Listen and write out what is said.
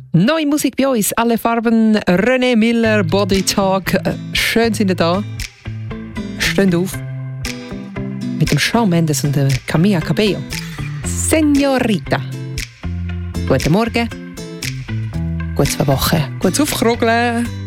Neue Musik bei uns, alle Farben, René Miller, Body Talk. Schön sind ihr da. Steht auf. Mit dem Shawn Mendes und der Camila Cabello. Senorita. Guten Morgen. Gute 2 Wochen. Gutes Aufkrogeln.